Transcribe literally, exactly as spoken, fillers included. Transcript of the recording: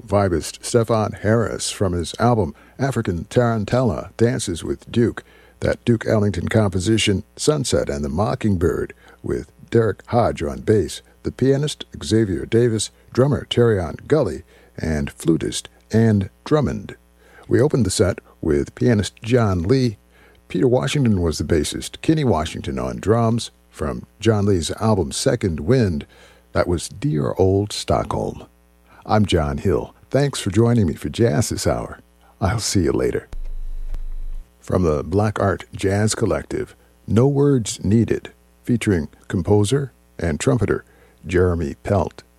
vibist Stefan Harris from his album African Tarantella dances with Duke, that Duke Ellington composition Sunset and the Mockingbird with Derek Hodge on bass, the pianist Xavier Davis, drummer Terrion Gully, and flutist Ann Drummond. We opened the set with pianist John Lee. Peter Washington was the bassist, Kenny Washington on drums. From John Lee's album Second Wind, that was Dear Old Stockholm. I'm John Hill. Thanks for joining me for Jazz this hour. I'll see you later. From the Black Art Jazz Collective, No Words Needed, featuring composer and trumpeter Jeremy Pelt.